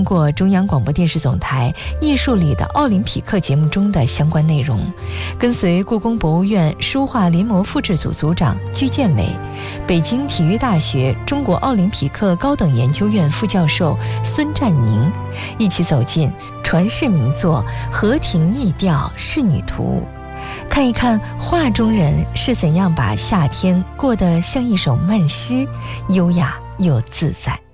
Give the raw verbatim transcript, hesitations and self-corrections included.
过中央广播电视总台艺术里的奥林匹克节目中的相关内容，跟随故宫博物院书画临摹复制组组长居建伟、北京体育大学中国奥林匹克高等研究院副教授孙占宁一起走进传世名作《河亭逸调仕女图》，看一看画中人是怎样把夏天过得像一首慢诗，优雅又自在。